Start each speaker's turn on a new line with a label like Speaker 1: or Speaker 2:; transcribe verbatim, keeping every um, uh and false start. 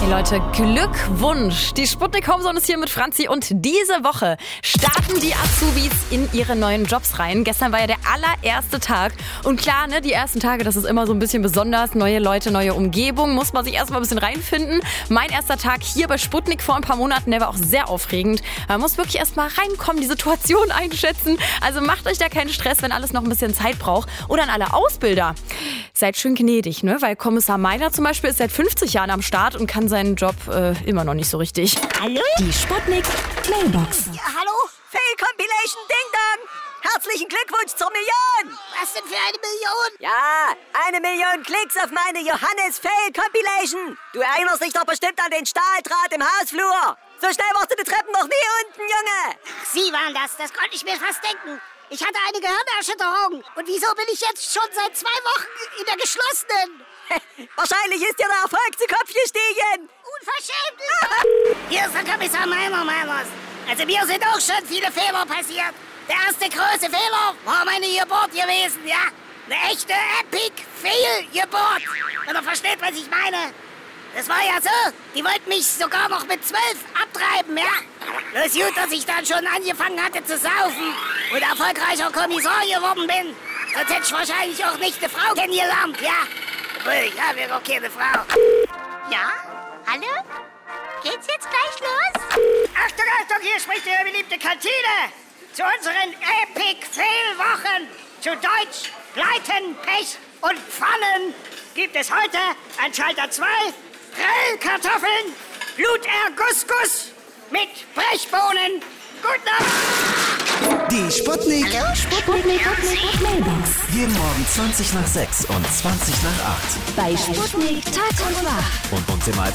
Speaker 1: Okay, Leute, Glückwunsch. Die Sputnik Homezone ist hier mit Franzi und diese Woche starten die Azubis in ihre neuen Jobs rein. Gestern war ja der allererste Tag und klar, ne, die ersten Tage, das ist immer so ein bisschen besonders. Neue Leute, neue Umgebung, muss man sich erstmal ein bisschen reinfinden. Mein erster Tag hier bei Sputnik vor ein paar Monaten, der war auch sehr aufregend. Man muss wirklich erstmal reinkommen, die Situation einschätzen. Also macht euch da keinen Stress, wenn alles noch ein bisschen Zeit braucht. Oder an alle Ausbilder. Seid schön gnädig, ne? Weil Kommissar Meiner zum Beispiel ist seit fünfzig Jahren am Start und kann seinen Job äh, immer noch nicht so richtig.
Speaker 2: Hallo?
Speaker 3: Die Sputnik Mailbox.
Speaker 2: Ja, hallo? Fail Compilation Ding Dong! Herzlichen Glückwunsch zur Million! Was denn für eine Million? Ja, eine Million Klicks auf meine Johannes Fail Compilation! Du erinnerst dich doch bestimmt an den Stahldraht im Hausflur! So schnell warst du die Treppen noch nie unten, Junge!
Speaker 4: Ach, Sie waren das, das konnte ich mir fast denken. Ich hatte eine Gehirnerschütterung. Und wieso bin ich jetzt schon seit zwei Wochen in der geschlossenen?
Speaker 2: Wahrscheinlich ist dir der Erfolg zu Kopf gestiegen!
Speaker 4: Unverschämt! Hier ist der Kommissar Meiner, Meiners. Also mir sind auch schon viele Fehler passiert. Der erste große Fehler war meine Geburt gewesen, ja? Eine echte Epic-Fail-Geburt. Wenn ihr versteht, was ich meine. Das war ja so, die wollten mich sogar noch mit zwölf abtreiben, ja? Bloß gut, dass ich dann schon angefangen hatte zu saufen und erfolgreicher Kommissar geworden bin. Sonst hätte ich wahrscheinlich auch nicht eine Frau kennengelernt, ja? Obwohl, ich habe ja noch keine Frau.
Speaker 5: Ja? Hallo? Geht's jetzt gleich los?
Speaker 4: Achtung, Achtung, hier spricht Ihre beliebte Kantine. Zu unseren Epic-Fail-Wochen. Zu Deutsch, Pleiten, Pech und Pfannen gibt es heute an Schalter zwei Grillkartoffeln, Blutergussguss mit Brechbohnen. Guten Abend.
Speaker 6: Die Sputnik.
Speaker 3: Hallo, Sputnik, Sputnik Mailbox.
Speaker 6: Jeden Morgen zwanzig nach sechs und zwanzig nach acht.
Speaker 3: Bei Sputnik Tag und Nacht.
Speaker 6: Und uns immer als